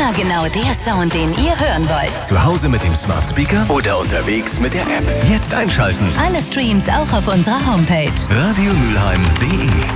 Immer genau der Sound, den ihr hören wollt. Zu Hause mit dem Smart Speaker oder unterwegs mit der App. Jetzt einschalten. Alle Streams auch auf unserer Homepage. radiomülheim.de